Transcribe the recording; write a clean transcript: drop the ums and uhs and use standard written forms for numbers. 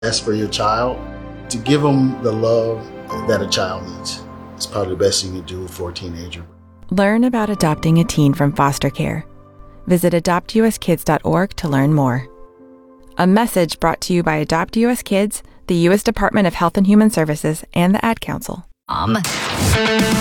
Ask for your child, to give them the love that a child needs. It's probably the best thing you do for a teenager. Learn about adopting a teen from foster care. Visit adoptuskids.org to learn more. A message brought to you by Adopt US Kids, the U.S. Department of Health and Human Services, and the Ad Council.